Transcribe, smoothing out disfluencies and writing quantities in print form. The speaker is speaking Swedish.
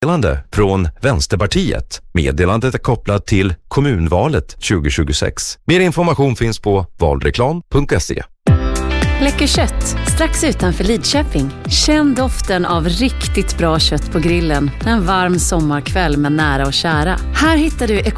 Från Vänsterpartiet. Meddelandet är kopplat till kommunvalet 2026. Mer information finns på valreklam.se. Läcker kött, strax utanför Lidköping. Känn doften av riktigt bra kött på grillen en varm sommarkväll med nära och kära. Här hittar du